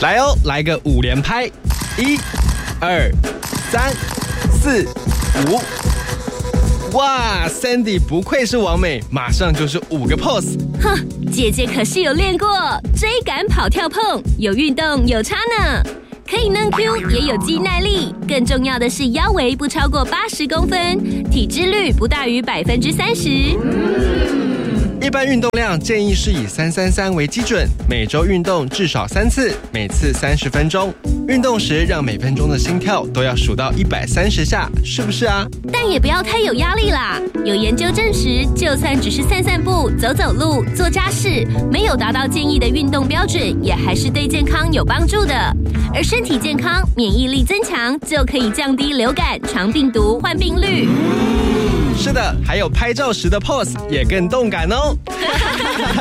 来哦，来个5连拍，1、2、3、4、5。哇 ，Sandy 不愧是王美，马上就是5个 pose。 哼，姐姐可是有练过，追赶、跑、跳、碰，有运动有差呢。可以嫩 Q， 也有肌耐力，更重要的是腰围不超过80公分，体脂率不大于30%。 一般运动量建议是以333为基准，每周运动至少3次，每次30分钟。运动时让每分钟的心跳都要数到130下，是不是啊？ 但也不要太有压力啦。有研究证实，就算只是散散步、走走路、做家事，没有达到建议的运动标准，也还是对健康有帮助的。而身体健康、免疫力增强，就可以降低流感、肠病毒患病率。 是的，还有拍照时的 pose 也更动感哦。